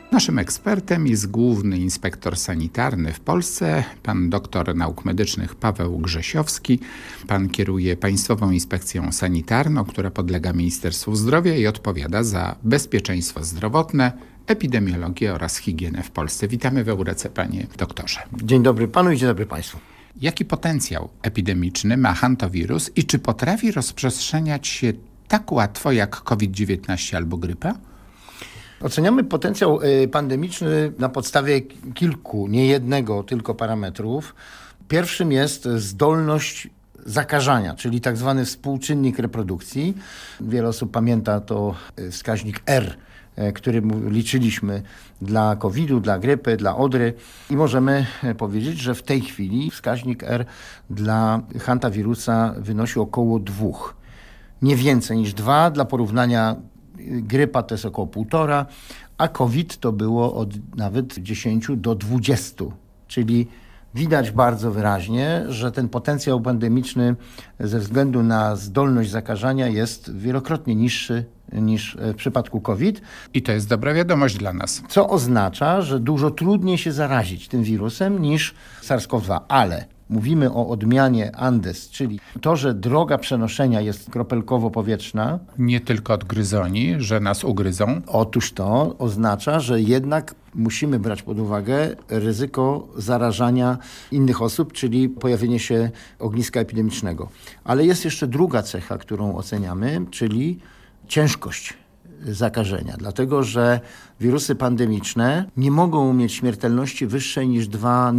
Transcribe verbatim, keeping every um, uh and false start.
Naszym ekspertem jest główny inspektor sanitarny w Polsce, pan doktor nauk medycznych Paweł Grzesiowski. Pan kieruje Państwową Inspekcją Sanitarną, która podlega Ministerstwu Zdrowia i odpowiada za bezpieczeństwo zdrowotne, epidemiologię oraz higienę w Polsce. Witamy w Eurece, panie doktorze. Dzień dobry panu i dzień dobry państwu. Jaki potencjał epidemiczny ma hantowirus i czy potrafi rozprzestrzeniać się tak łatwo jak kowid dziewiętnaście albo grypa? Oceniamy potencjał pandemiczny na podstawie kilku, nie jednego tylko parametrów. Pierwszym jest zdolność zakażania, czyli tak zwany współczynnik reprodukcji. Wiele osób pamięta to wskaźnik R, który liczyliśmy dla kowida, dla grypy, dla odry i możemy powiedzieć, że w tej chwili wskaźnik R dla hantawirusa wynosi około dwóch. Nie więcej niż dwa. Dla porównania grypa to jest około półtora, a COVID to było od nawet dziesięciu do dwudziestu, czyli widać bardzo wyraźnie, że ten potencjał pandemiczny ze względu na zdolność zakażania jest wielokrotnie niższy niż w przypadku COVID. I to jest dobra wiadomość dla nas. Co oznacza, że dużo trudniej się zarazić tym wirusem niż SARS-CoV dwa, ale mówimy o odmianie Andes, czyli to, że droga przenoszenia jest kropelkowo-powietrzna. Nie tylko od gryzoni, że nas ugryzą. Otóż to oznacza, że jednak musimy brać pod uwagę ryzyko zarażania innych osób, czyli pojawienie się ogniska epidemicznego. Ale jest jeszcze druga cecha, którą oceniamy, czyli ciężkość zakażenia, dlatego że wirusy pandemiczne nie mogą mieć śmiertelności wyższej niż dwa